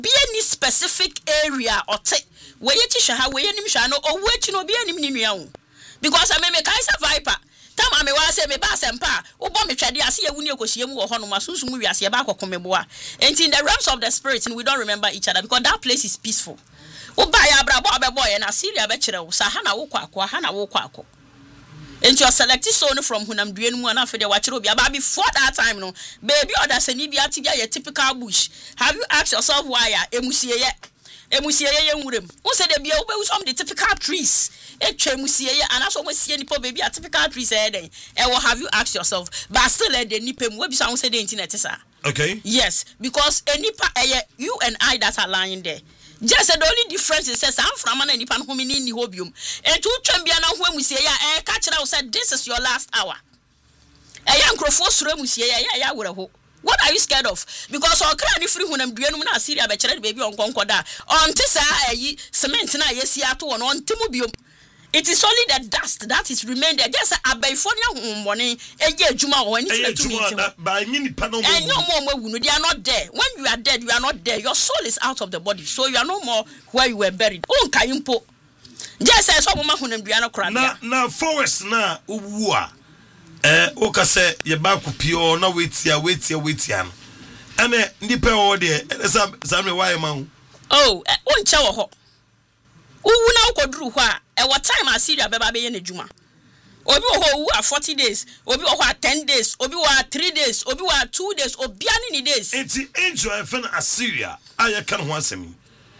be any specific area or take where you teach how we any shano or wait no be any minimum. Because I may make Kaiser Viper. Tam ame wa say me ba sempa obo me twede ase ya wuni ekosiemu wo hono masunsu mu wiase ba akokomeboa. Enti in the realms of the spirit we don't remember each other because that place is peaceful. Oba ya brabo abeboy na Syria be kire wo sa ha na wo kwakwa ha na wo kwakwa. Enti you select so no from hunam duenu mu na afede wa kire obi aba before that time no baby order sani bia tibia ye typical bush. Have you asked yourself why emusie ye nwurem who said there be some the typical trees etwemusie ye and also we see nipa baby typical trees then have you asked yourself but still the nipa mu we be so say the internet sir. Okay, yes, because nipa you and I that are lying there. Just the only difference is say I'm from an nipa no mini ni hobium and two twembia na ho emusie ya catch na said this is your last hour nkrofo suro emusie ya were. What are you scared of? Because all cry free hunam duenum na Syria be kire baby on konkoda onte sa cement na yesi ato on timubium. It is only the dust that is remained there. Just abaifonia money adwuma o anything to meet by mini panel and no more they are not there. When you are dead you are not there. Your soul is out of the body, so you are no more where you were buried. Kayimpo just say so mama hunam duano kra na forest na uwa oka say ye ba kupio na wetia no ane ndipe wo de samre why man onche wo ho uwu na ukoduru ho a what time Syria beba be ye n'adwuma obi wo ho uwu 40 days obi wo ho 10 days obi wo 3 days obi wo 2 days obi ani days enti angel efen Assyria aye kan ho asemi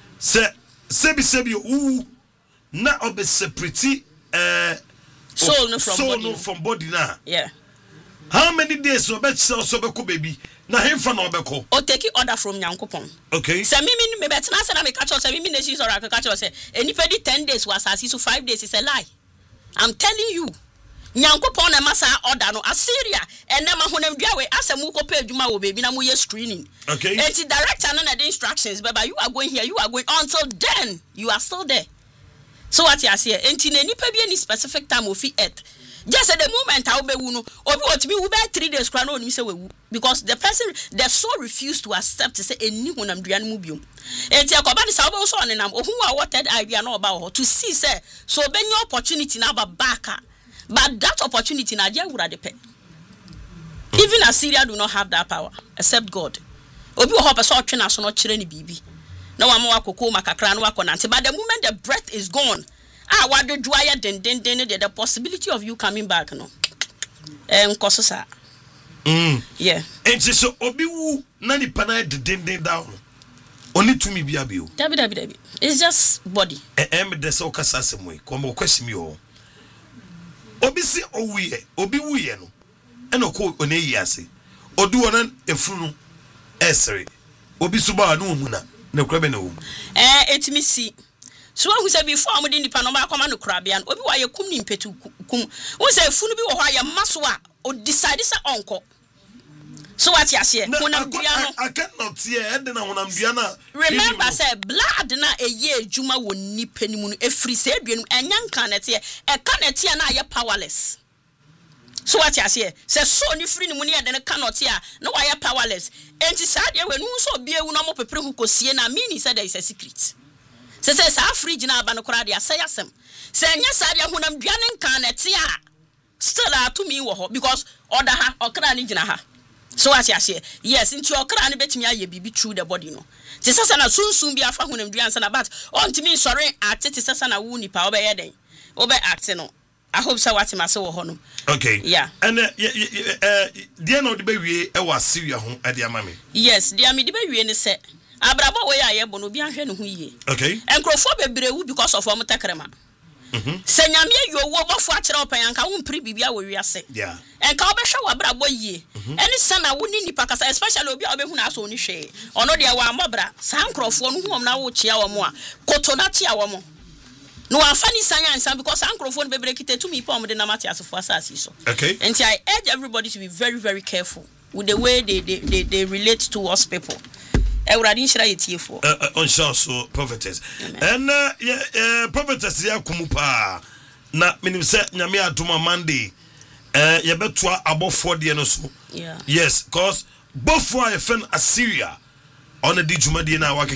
sebi uwu na obe separate soul no from body na. Yeah. How many days so bet so be baby? Na hemfa na obeko. O take order from Nyankopon. Okay. Say me bet na say na me catch us say me nations or catch us say anybody 10 days was as so 5 days is a lie. I'm telling you. Nyankopon na masa order no Assyria and na mahonam dua we asem wo kopa adwuma wo baby na mo ye screening. Okay. And the director na the instructions but you are going here you are going until then you are still there. So what you say enti na nipa bi any specific time of earth just at the moment I will be no obi what me we be 3 days kra na oni say we because the soul refused to accept to say eni honam duan mu biom enti akoba ni sa obo so onenam ohun a watered idea na oba ho to see say so be any opportunity na ba back but that opportunity na je wura de pe even Assyria do not have that power except God obi wo ho person otwe na so no kire ni bibi na wa mo akoko makakra na wakonante but the moment the breath is gone what do I den the possibility of you coming back no nkoso sa yeah and so obi wu na ni pana den down only to me bia bio dabi it's just body the so kasa semwe ko question me o obi si obi wuye no eno ko oneyi ase odu wona efunu esere obi suba no mu na krabe na wo etimi si so who say before am dey nipa no ba kwama no krabia no obi wa ye kum ni mpetu kum who say funu bi wo ho aye maso a o decide say onko so what you say honam dua no I cannot hear e na honam dua na remember say blood na eye adwuma wo nipa ni mu no efri say aduanu anya nka na te e ka na te na aye powerless. So what you say so ni free ni mu ni e de cannot here no why powerless enti sad ye we no so bia wu no mo pepere hu kosie na mean say there is a secret say sa fridge na aba no kora de asay asem say nya sad ye honam duane nka na te a still to me wo ho because order ha okra ni gina ha. So what you say yes into okra ni betimi aye bibi through the body no te sasa na sunsun bia fa honam duane sana but ontimi sori atete sasa na wu nipa obeye den obe act no I hope so what must honum. Okay. Yeah. And dear no the baby was Syria home at the amami. Yes, dear me the baby any say. Abrabo way I bono bi ahwe no hu ye. Okay. And crofo bebrewu because of omutakrema. Senyame you wo bofo akere opan anka wo mpri bibia wo wiase. Yeah. And ka obehwe wa brabo ye. Any sana wo ni nipa kasa especially obi a obehu na aso oni hwe. Ono de wa mobra san crofo no hu om na wo chia wo mo a koto na chia wo mo. No afani science because microphone be break it to me pom de na matias for asasi so. Okay. And I urge everybody to be very very careful with the way they relate towards people. Ewradin shira yetiefo. On so prophetess. And prophetess ya kumupa na minim se nyame adoma Monday ye betua abofo de no so. Yeah. Yes, cause bofo a fen Assyria on the dijuma de na